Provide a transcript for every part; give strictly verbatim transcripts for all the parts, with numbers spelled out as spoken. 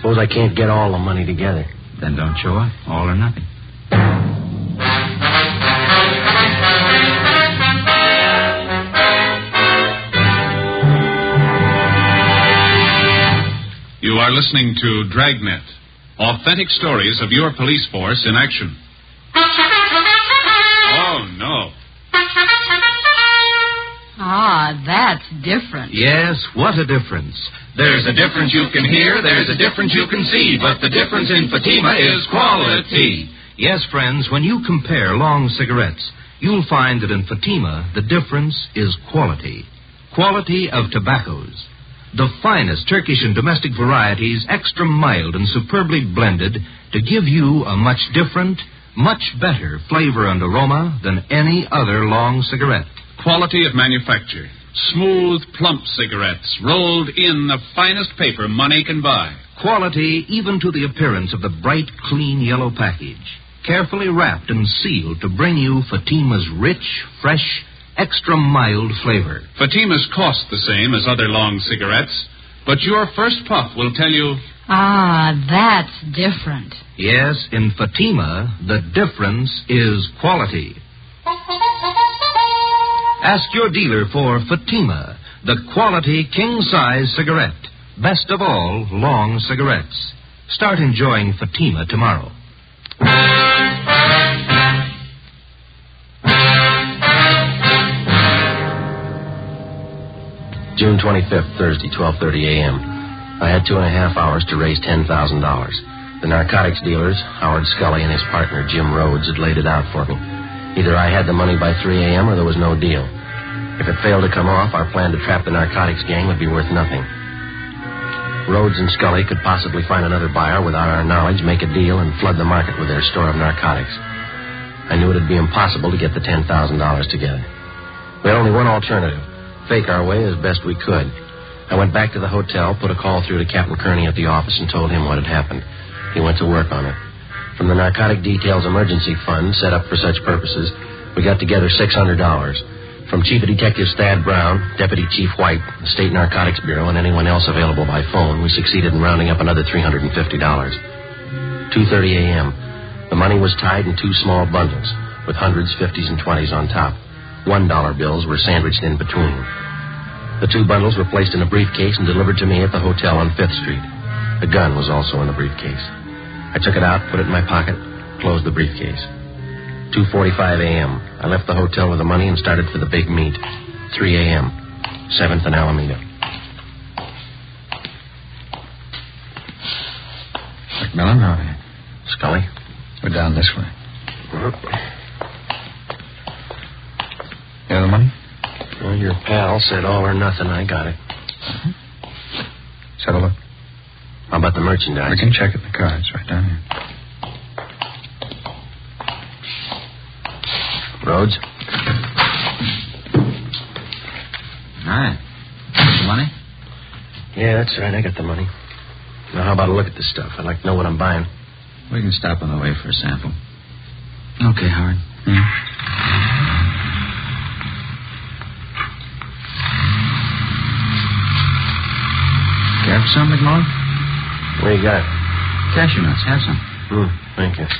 suppose I can't get all the money together. Then don't show up. All or nothing. You are listening to Dragnet, authentic stories of your police force in action. Oh, no. Ah, that's different. Yes, what a difference. There's a difference you can hear, there's a difference you can see, but the difference in Fatima is quality. Yes, friends, when you compare long cigarettes, you'll find that in Fatima, the difference is quality. Quality of tobaccos. The finest Turkish and domestic varieties, extra mild and superbly blended, to give you a much different, much better flavor and aroma than any other long cigarette. Quality of manufacture. Smooth, plump cigarettes rolled in the finest paper money can buy. Quality even to the appearance of the bright, clean yellow package. Carefully wrapped and sealed to bring you Fatima's rich, fresh, extra mild flavor. Fatimas cost the same as other long cigarettes, but your first puff will tell you... Ah, that's different. Yes, in Fatima, the difference is quality. Ask your dealer for Fatima, the quality king-size cigarette. Best of all, long cigarettes. Start enjoying Fatima tomorrow. June twenty-fifth, Thursday, twelve thirty a.m. I had two and a half hours to raise ten thousand dollars. The narcotics dealers, Howard Scully and his partner, Jim Rhodes, had laid it out for me. Either I had the money by three a.m. or there was no deal. If it failed to come off, our plan to trap the narcotics gang would be worth nothing. Rhodes and Scully could possibly find another buyer without our knowledge, make a deal, and flood the market with their store of narcotics. I knew it would be impossible to get the ten thousand dollars together. We had only one alternative, fake our way as best we could. I went back to the hotel, put a call through to Captain Kearney at the office, and told him what had happened. He went to work on it. From the Narcotic Details Emergency Fund, set up for such purposes, we got together six hundred dollars. From Chief of Detectives Thad Brown, Deputy Chief White, the State Narcotics Bureau, and anyone else available by phone, we succeeded in rounding up another three hundred fifty dollars. two thirty a.m. The money was tied in two small bundles, with hundreds, fifties, and twenties on top. One dollar bills were sandwiched in between. The two bundles were placed in a briefcase and delivered to me at the hotel on Fifth Street. The gun was also in the briefcase. I took it out, put it in my pocket, closed the briefcase. two forty-five a.m. I left the hotel with the money and started for the big meet. three a.m. seventh and Alameda. McMillan, how are you? Scully? We're down this way. You have the money? Well, your pal said all or nothing. I got it. Uh-huh. Let's have a look. How about the merchandise? We can check it in the cards right down here. Rhodes? Hi. The money? Yeah, that's right. I got the money. Now, how about a look at this stuff? I'd like to know what I'm buying. We can stop on the way for a sample. Okay, Howard. Hmm? Care for some, McMullen? What do you got? Cashew nuts. Have some. Hmm, thank you.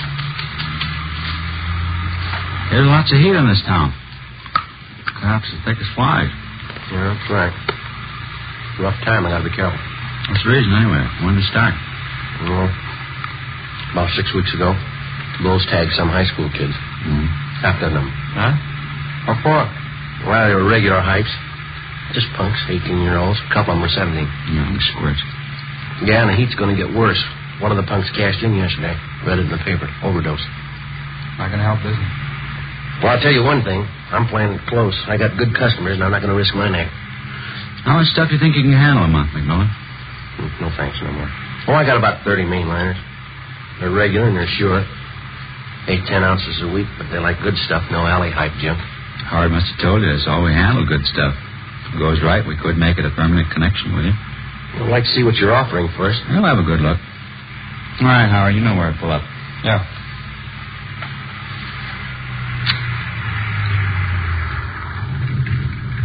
There's lots of heat in this town. Cops as thick as flies. Yeah, that's right. Rough time. I gotta be careful. What's the reason, anyway? When did it start? Well, about six weeks ago, Bulls tagged some high school kids. Mm. After them. Huh? What for? Well, they were regular hypes. Just punks, eighteen-year-olds. A couple of them were seventeen. Young squirts. Yeah, and the heat's going to get worse. One of the punks cashed in yesterday. Read it in the paper. Overdose. Not going to help, is it? Well, I'll tell you one thing. I'm playing it close. I got good customers, and I'm not going to risk my neck. How much stuff do you think you can handle a month, McMillan? No thanks, no more. Oh, I got about thirty mainliners. They're regular and they're sure. Eight, ten ounces a week, but they like good stuff, no alley hype junk. Howard must have told you that's all we handle, good stuff. If it goes right, we could make it a permanent connection with you. I'd like to see what you're offering first. We'll have a good look. All right, Howard, you know where to pull up. Yeah.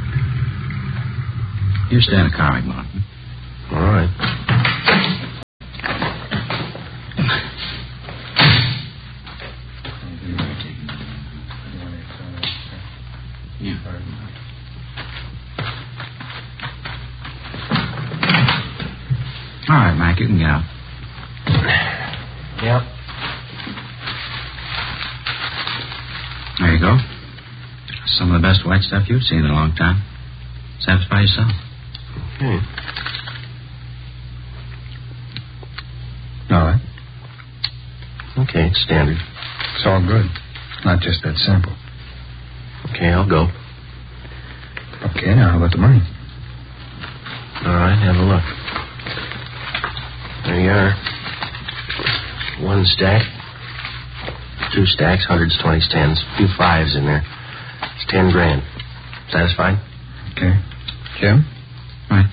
You stay in the car, McMillan. All right. All right, Mac, you can get out. Yep. There you go. Some of the best white stuff you've seen in a long time. Satisfy yourself. Okay. All right. Okay, it's standard. It's all good. Not just that sample. Okay, I'll go. Okay, now how about the money? All right, have a look. There you are. One stack. Two stacks, hundreds, twenties, tens. A few fives in there. It's ten grand. Satisfied? Okay. Jim? Right.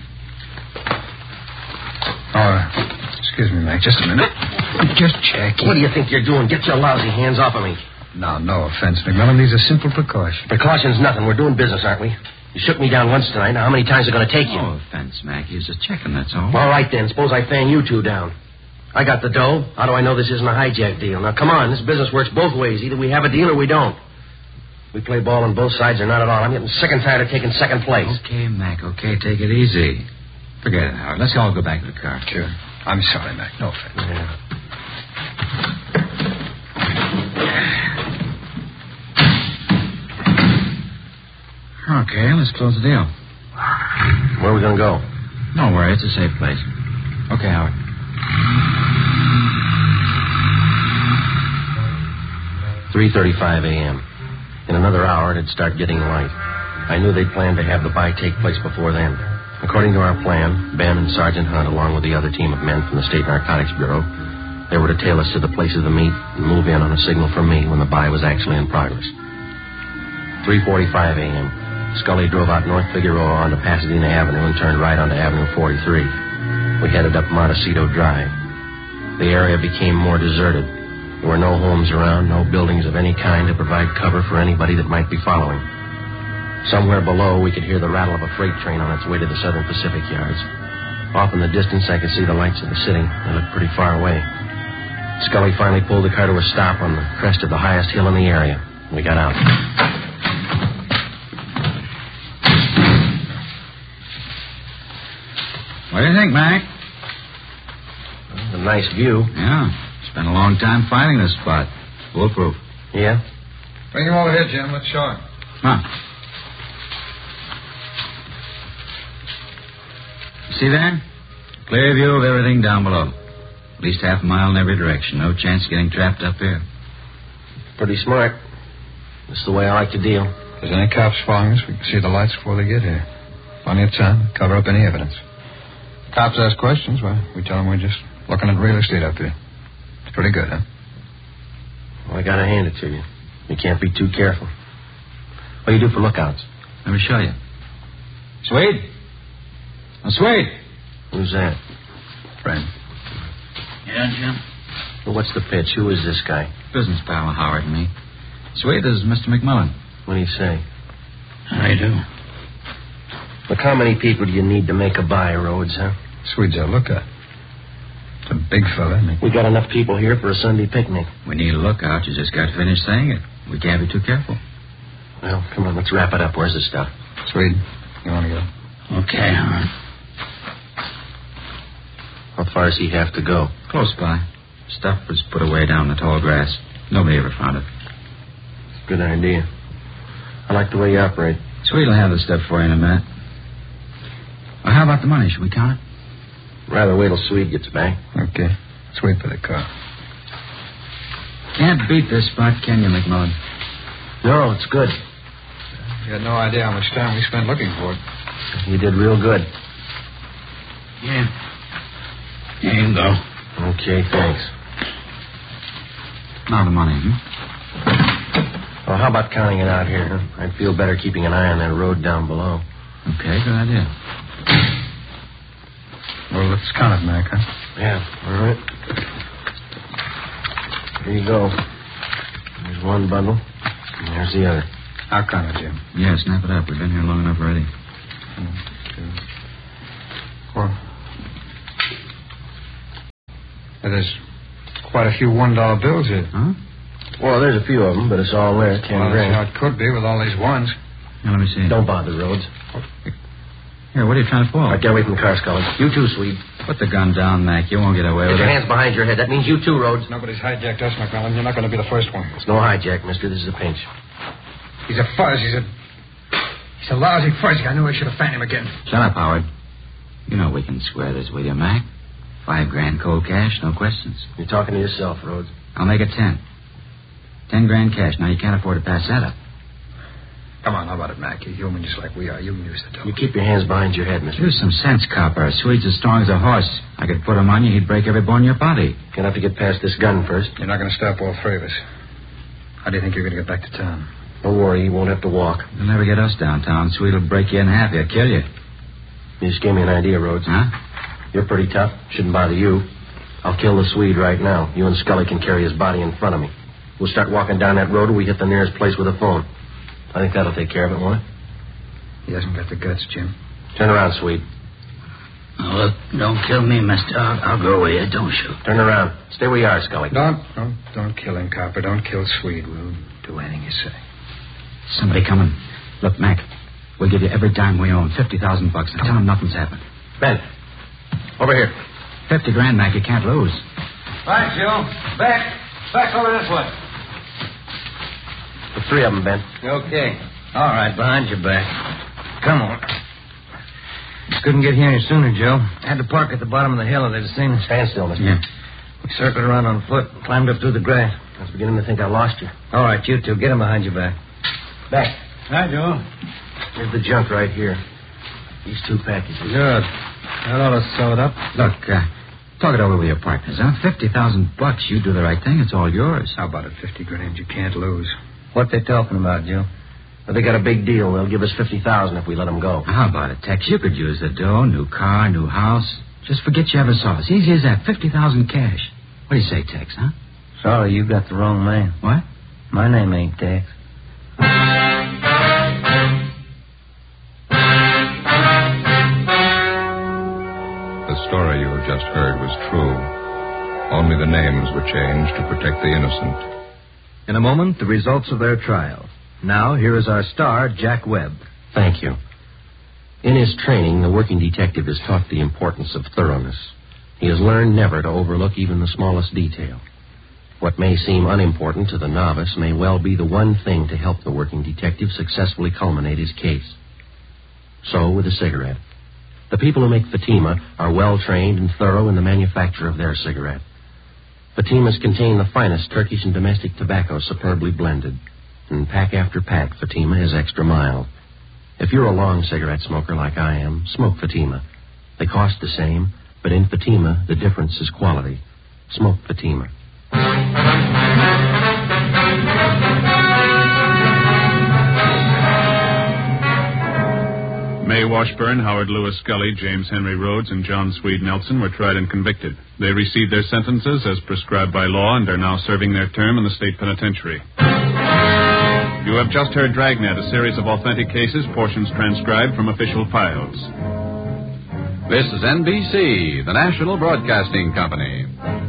Oh, excuse me, Mac. Just a minute. Just checking. What do you think you're doing? Get your lousy hands off of me. No, no offense, McMillan. These are simple precautions. Precaution's nothing. We're doing business, aren't we? You shook me down once tonight. Now, how many times are it going to take you? No offense, Mac. He was just checking, that's all. All right, then. Suppose I fan you two down. I got the dough. How do I know this isn't a hijack deal? Now, come on. This business works both ways. Either we have a deal or we don't. We play ball on both sides or not at all. I'm getting sick and tired of taking second place. Okay, Mac, okay. Take it easy. Forget it, Howard. Let's all go back to the car. Sure. I'm sorry, Mac. No offense. Yeah. Okay, let's close the deal. Where are we going to go? Don't worry, it's a safe place. Okay, Howard. three thirty-five a.m. In another hour, it'd start getting light. I knew they'd planned to have the buy take place before then. According to our plan, Ben and Sergeant Hunt, along with the other team of men from the State Narcotics Bureau, they were to tail us to the place of the meet and move in on a signal from me when the buy was actually in progress. three forty-five a.m. Scully drove out North Figueroa onto Pasadena Avenue and turned right onto Avenue forty-three. We headed up Montecito Drive. The area became more deserted. There were no homes around, no buildings of any kind to provide cover for anybody that might be following. Somewhere below, we could hear the rattle of a freight train on its way to the Southern Pacific yards. Off in the distance, I could see the lights of the city. They looked pretty far away. Scully finally pulled the car to a stop on the crest of the highest hill in the area. We got out. What do you think, Mac? A nice view. Yeah. Spent a long time finding this spot. Foolproof. Yeah? Bring him over here, Jim. Let's show him. Huh. See there? Clear view of everything down below. At least half a mile in every direction. No chance of getting trapped up here. Pretty smart. That's the way I like to deal. If there's any cops following us, we can see the lights before they get here. Plenty of time to cover up any evidence. Cops ask questions, well, we tell them we're just looking at real estate up here. It's pretty good, huh? Well, I gotta hand it to you. You can't be too careful. What do you do for lookouts? Let me show you. Swede? Oh, Swede. Who's that? Friend. Yeah, Jim? Well, what's the pitch? Who is this guy? Business pal of Howard and me. Swede is Mister McMillan. What do you say? How do you do? Look, how many people do you need to make a buy, Rhodes, huh? Swede's a lookout. It's a big fella, isn't he? We got enough people here for a Sunday picnic. We need a lookout. You just got to finish saying it. We can't be too careful. Well, come on, let's wrap it up. Where's the stuff? Swede, you want to go? Okay, Howard. How far does he have to go? Close by. Stuff was put away down in the tall grass. Nobody ever found it. Good idea. I like the way you operate. Swede will have the stuff for you in a minute. Well, how about the money? Should we count it? Rather wait till Swede gets back. Okay. Let's wait for the car. Can't beat this spot, can you, McMillan? No, it's good. You had no idea how much time we spent looking for it. You did real good. Yeah. Here you go. Okay, thanks. Now the money, hmm? Well, how about counting it out here? Huh? I'd feel better keeping an eye on that road down below. Okay, good idea. Well, let's count it, Mac, huh? Yeah, all right. Here you go. There's one bundle, and there's the other. I'll count it, Jim. Yeah, snap it up. We've been here long enough already. One, two, four. Well, there's quite a few one-dollar bills here. Huh? Well, there's a few of them, but it's all there. Ten Well, that's grand. how it could be with all these ones. Now, let me see. Don't bother, Rhodes. Here, what are you trying to pull? All right, get away from the car, Scully. You too, Swede. Put the gun down, Mac. You won't get away Get with your it. hands behind your head. That means you too, Rhodes. Nobody's hijacked us, McMillan. You're not going to be the first one. It's no hijack, mister. This is a pinch. He's a fuzz. He's a... He's a lousy fuzzy. I knew I should have found him again. Shut up, Howard. You know we can square this with you, Mac. Five grand cold cash, no questions. You're talking to yourself, Rhodes. I'll make it ten. Ten grand cash. Now, you can't afford to pass that up. Come on, how about it, Mac? You're human just like we are. You can use the dough. You keep your hands behind your head, mister. Use some sense, copper. Swede's as strong as a horse. I could put him on you, he'd break every bone in your body. Gonna have to get past this gun first. You're not going to stop all three of us. How do you think you're going to get back to town? Don't worry, you won't have to walk. You'll never get us downtown. Swede will break you in half. He'll kill you. You just gave me an idea, Rhodes. Huh? You're pretty tough. Shouldn't bother you. I'll kill the Swede right now. You and Scully can carry his body in front of me. We'll start walking down that road and we hit the nearest place with a phone. I think that'll take care of it, won't it? He hasn't got the guts, Jim. Turn around, Swede. Oh, look, don't kill me, mister. I'll, I'll go away. Don't shoot. Turn around. Stay where you are, Scully. Don't, don't, don't kill him, Copper. Don't kill Swede. We'll do anything you say. Somebody coming. Look, Mac, we'll give you every dime we own. Fifty thousand bucks. Now tell him nothing's happened. Ben, over here. Fifty grand, Mac. You can't lose. Right, Joe. Back. Back over this way. The three of them, Ben. Okay. All right, behind your back. Come on. Couldn't get here any sooner, Joe. Had to park at the bottom of the hill. They'd have seen us. Stand still, mister. Yeah. We circled around on foot, climbed up through the grass. I was beginning to think I lost you. All right, you two, get him behind your back. Back. Hi, Joe. Here's the junk right here. These two packages. Good. That ought to sew it up. Look, uh, talk it over with your partners, huh? Fifty thousand bucks. You do the right thing. It's all yours. How about it? Fifty grand you can't lose. What they talking about, Joe? But they got a big deal. They'll give us fifty thousand if we let them go. How about it, Tex? You could use the dough, new car, new house. Just forget you ever saw us. Easy as that. Fifty thousand cash. What do you say, Tex, huh? Sorry, you got the wrong man. What? My name ain't Tex. The story you have just heard was true. Only the names were changed to protect the innocent. In a moment, the results of their trial. Now, here is our star, Jack Webb. Thank you. In his training, the working detective is taught the importance of thoroughness. He has learned never to overlook even the smallest detail. What may seem unimportant to the novice may well be the one thing to help the working detective successfully culminate his case. So, with a cigarette. The people who make Fatima are well-trained and thorough in the manufacture of their cigarette. Fatimas contain the finest Turkish and domestic tobacco superbly blended. And pack after pack, Fatima is extra mild. If you're a long cigarette smoker like I am, smoke Fatima. They cost the same, but in Fatima, the difference is quality. Smoke Fatima. May Washburn, Howard Lewis Scully, James Henry Rhodes, and John Swede Nelson were tried and convicted. They received their sentences as prescribed by law and are now serving their term in the state penitentiary. You have just heard Dragnet, a series of authentic cases, portions transcribed from official files. This is N B C, the national broadcasting company.